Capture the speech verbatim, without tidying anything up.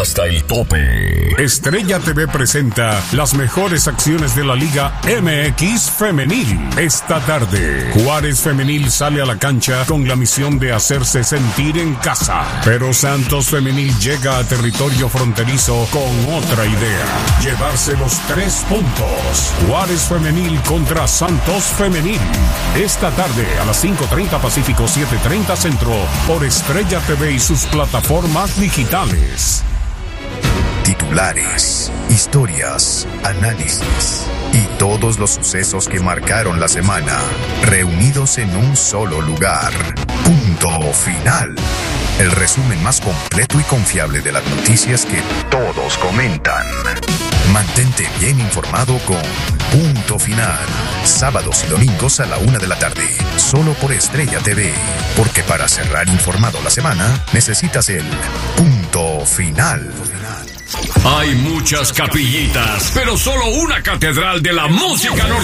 hasta el tope. Estrella T V presenta las mejores acciones de la Liga M X Femenil. Esta tarde, Juárez Femenil sale a la cancha con la misión de hacerse sentir en casa. Pero Santos Femenil llega a territorio fronterizo con otra idea: llevarse los tres puntos. Juárez Femenil contra Santos Femenil. Esta tarde a las cinco treinta Pacífico, siete treinta Centro, por Estrella T V y sus plataformas digitales. Titulares, historias, análisis y todos los sucesos que marcaron la semana, reunidos en un solo lugar. Punto Final. El resumen más completo y confiable de las noticias que todos comentan. Mantente bien informado con Punto Final. Sábados y domingos a la una de la tarde, solo por Estrella T V. Porque para cerrar informado la semana, necesitas el Punto Final. Hay muchas capillitas, pero solo una catedral de la música norteamericana.